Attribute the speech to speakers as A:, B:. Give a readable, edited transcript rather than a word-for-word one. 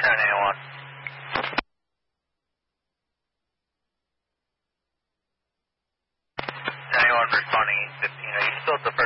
A: 1081. 91 responding 815. Are you still at the